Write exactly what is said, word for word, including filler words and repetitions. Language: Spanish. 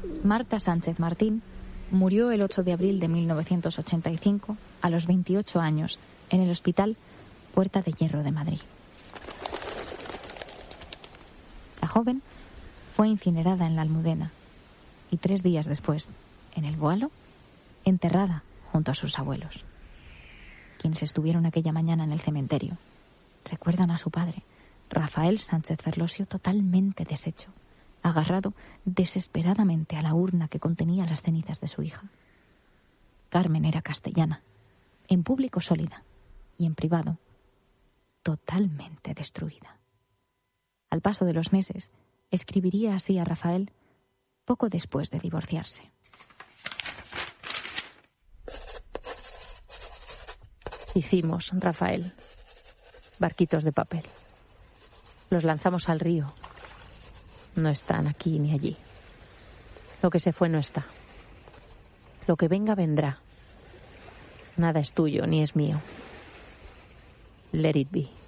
Marta Sánchez Martín murió el ocho de abril de mil novecientos ochenta y cinco a los veintiocho años en el Hospital Puerta de Hierro de Madrid. La joven fue incinerada en la Almudena y tres días después, en el Boalo, enterrada junto a sus abuelos. Quienes estuvieron aquella mañana en el cementerio recuerdan a su padre, Rafael Sánchez Ferlosio, totalmente deshecho, agarrado desesperadamente a la urna que contenía las cenizas de su hija. Carmen era castellana, en público sólida y en privado totalmente destruida. Al paso de los meses, escribiría así a Rafael poco después de divorciarse. Hicimos, Rafael, barquitos de papel. Los lanzamos al río. No están aquí ni allí. Lo que se fue no está. Lo que venga, vendrá. Nada es tuyo ni es mío. Let it be.